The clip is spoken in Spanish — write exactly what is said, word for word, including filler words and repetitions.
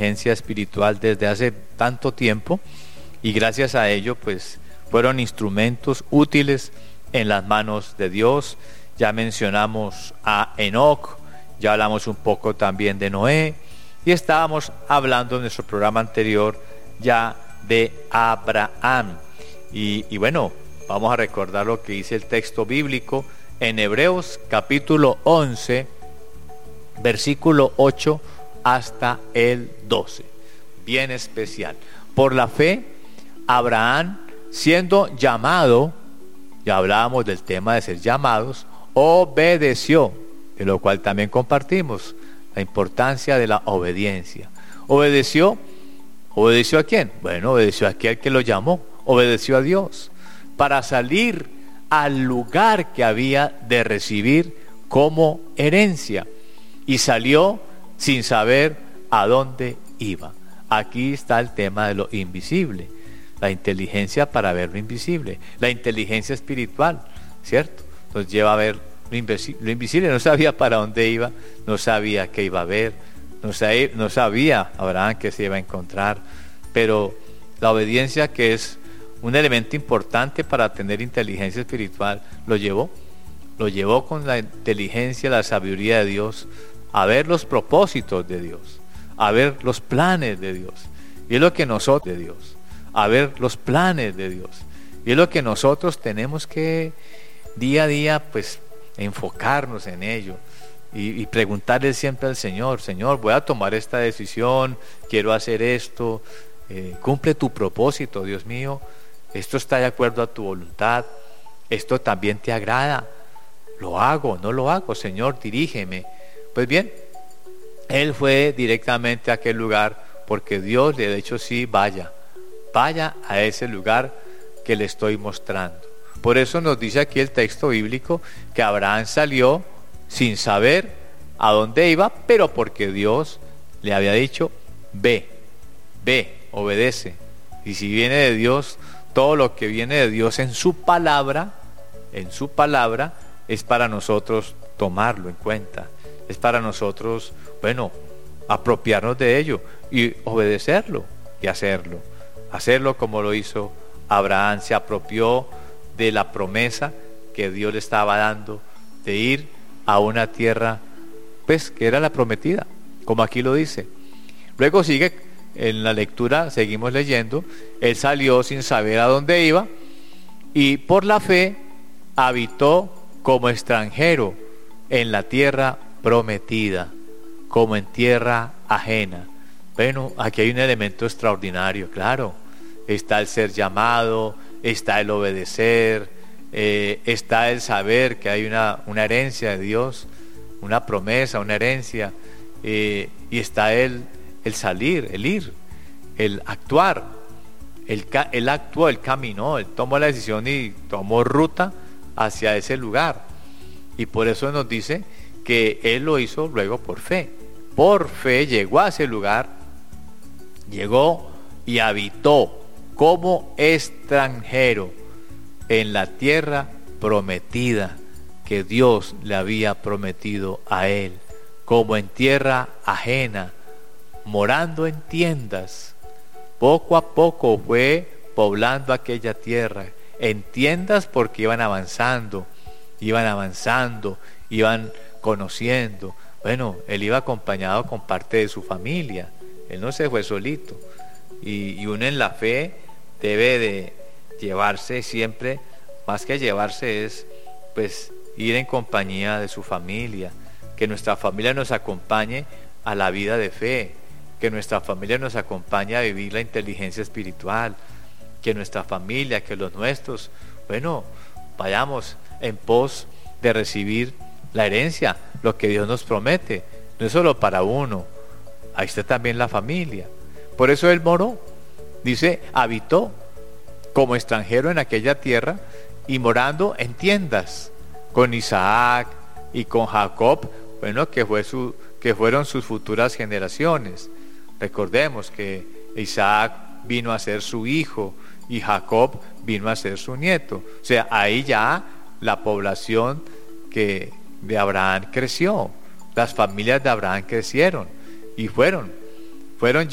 inteligencia espiritual desde hace tanto tiempo, y gracias a ello pues fueron instrumentos útiles en las manos de Dios. Ya mencionamos a Enoc, ya hablamos un poco también de Noé, y estábamos hablando en nuestro programa anterior ya de Abraham. Y, y bueno, vamos a recordar lo que dice el texto bíblico en Hebreos capítulo once, versículo ocho hasta el doce. Bien especial. Por la fe, Abraham, siendo llamado, ya hablábamos del tema de ser llamados, obedeció, de lo cual también compartimos la importancia de la obediencia. Obedeció, ¿obedeció a quién? Bueno, obedeció a aquel que lo llamó, obedeció a Dios, para salir al lugar que había de recibir como herencia, y salió sin saber a dónde iba. Aquí está el tema de lo invisible, la inteligencia para ver lo invisible, la inteligencia espiritual, ¿cierto? Nos lleva a ver lo invisible, lo invisible. No sabía para dónde iba, no sabía qué iba a ver, no sabía, no sabía Abraham qué se iba a encontrar, pero la obediencia, que es un elemento importante para tener inteligencia espiritual, lo llevó, lo llevó con la inteligencia, la sabiduría de Dios, a ver los propósitos de Dios, a ver los planes de Dios. Y es lo que nosotros, de Dios, a ver los planes de Dios. Y es lo que nosotros tenemos que día a día pues enfocarnos en ello y, y preguntarle siempre al Señor: Señor, voy a tomar esta decisión, quiero hacer esto, eh, cumple tu propósito, Dios mío, esto está de acuerdo a tu voluntad, esto también te agrada, lo hago, no lo hago, Señor, dirígeme. Pues bien, él fue directamente a aquel lugar porque Dios le ha dicho: sí, vaya, vaya a ese lugar que le estoy mostrando. Por eso nos dice aquí el texto bíblico que Abraham salió sin saber a dónde iba, pero porque Dios le había dicho: ve, ve, obedece. Y si viene de Dios, todo lo que viene de Dios en su palabra, en su palabra, es para nosotros tomarlo en cuenta. Es para nosotros, bueno, apropiarnos de ello y obedecerlo y hacerlo. Hacerlo como lo hizo Abraham. Se apropió de la promesa que Dios le estaba dando de ir a una tierra, pues, que era la prometida, como aquí lo dice. Luego sigue en la lectura, seguimos leyendo: él salió sin saber a dónde iba, y por la fe habitó como extranjero en la tierra prometida, como en tierra ajena. Bueno, aquí hay un elemento extraordinario, claro. Está el ser llamado, está el obedecer, eh, está el saber que hay una, una herencia de Dios, una promesa, una herencia, eh, y está el, el salir, el ir, el actuar. Él, él actuó, él caminó, él tomó la decisión y tomó ruta hacia ese lugar. Y por eso nos dice que él lo hizo luego por fe. Por fe llegó a ese lugar, llegó y habitó como extranjero en la tierra prometida que Dios le había prometido a él, como en tierra ajena, morando en tiendas. Poco a poco fue poblando aquella tierra, en tiendas, porque iban avanzando, iban avanzando, iban conociendo. Bueno, él iba acompañado con parte de su familia, él no se fue solito. Y, y uno en la fe debe de llevarse siempre, más que llevarse es pues ir en compañía de su familia, que nuestra familia nos acompañe a la vida de fe, que nuestra familia nos acompañe a vivir la inteligencia espiritual, que nuestra familia, que los nuestros, bueno, vayamos en pos de recibir la herencia, lo que Dios nos promete. No es solo para uno, ahí está también la familia. Por eso él moró, dice, habitó como extranjero en aquella tierra, y morando en tiendas con Isaac y con Jacob, bueno, que fue su, que fueron sus futuras generaciones. Recordemos que Isaac vino a ser su hijo y Jacob vino a ser su nieto. O sea, ahí ya la población que de Abraham creció, las familias de Abraham crecieron y fueron, fueron